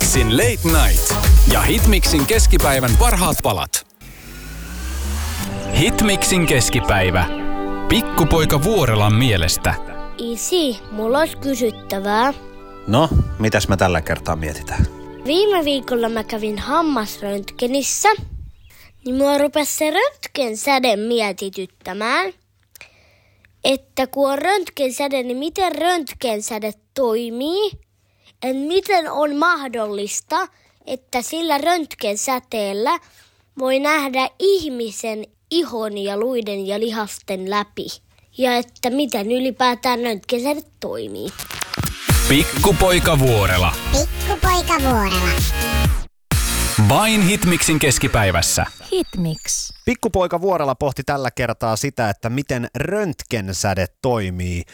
Hitmixin Late Night ja Hitmixin keskipäivän parhaat palat. Hitmixin keskipäivä. Pikkupoika Vuorelan mielestä. Isi, mulla olisi kysyttävää. No, mitäs me tällä kertaa mietitään? Viime viikolla mä kävin hammasröntgenissä, niin mua rupesi se röntgensäde mietityttämään. Että kun on röntgensäde, niin miten röntgensäde toimii? Miten on mahdollista, että sillä röntgensäteellä voi nähdä ihmisen ihon ja luiden ja lihasten läpi? Ja että miten ylipäätään röntgensäde toimii? Pikkupoika Vuorela. Pikkupoika Vuorela. Vain Hitmixin keskipäivässä. Hitmix. Pikkupoika Vuorela pohti tällä kertaa sitä, että miten röntgensäde toimii.